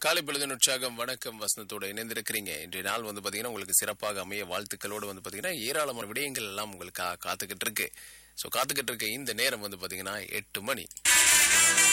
காலை பொழுதின் உற்சாகம் வணக்கம் வசனத்தோட இணைந்திருக்கிறீங்க. இன்றைய நாள் பாத்தீங்கன்னா உங்களுக்கு சிறப்பாக அமைய வாழ்த்துக்களோடு பாத்தீங்கன்னா ஏராளமான விடயங்கள் எல்லாம் உங்களுக்கு காத்துக்கிட்டு இருக்கு. சோ காத்துக்கிட்டு இருக்க இந்த நேரம் பாத்தீங்கன்னா 8 மணி.